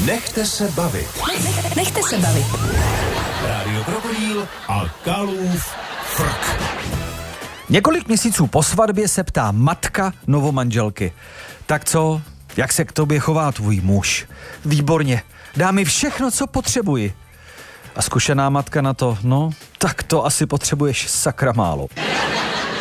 Nechte se bavit. Nechte se bavit. Rádio Krokodýl a Kalův frk. Několik měsíců po svatbě se ptá matka novomanželky. Tak co? Jak se k tobě chová tvůj muž? Výborně. Dá mi všechno, co potřebuji. A zkušená matka na to, no, tak to asi potřebuješ sakra málo.